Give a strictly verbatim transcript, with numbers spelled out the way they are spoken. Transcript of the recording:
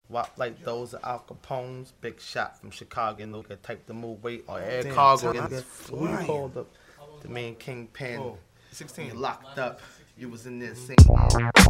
Wop like those are Al Capone's. Big shot from Chicago. And look at type the move weight or air Damn, cargo. time And is who you flying. called the, the main kingpin? Oh, sixteen. You locked up. You was in there singing.